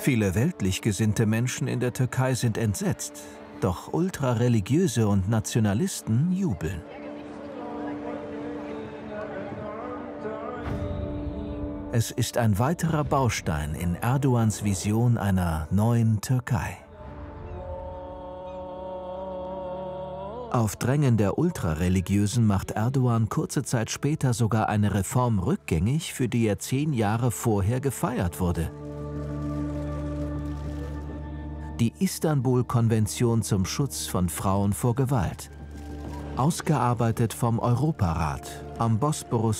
Viele weltlich gesinnte Menschen in der Türkei sind entsetzt, doch Ultrareligiöse und Nationalisten jubeln. Es ist ein weiterer Baustein in Erdogans Vision einer neuen Türkei. Auf Drängen der Ultrareligiösen macht Erdogan kurze Zeit später sogar eine Reform rückgängig, für die er 10 Jahre vorher gefeiert wurde. Die Istanbul-Konvention zum Schutz von Frauen vor Gewalt. Ausgearbeitet vom Europarat am Bosporus